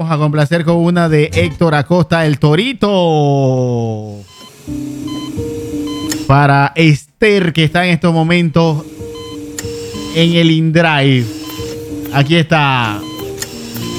vamos a complacer con una de Héctor Acosta, El Torito. Para Esther, que está en estos momentos en el InDrive. Aquí está.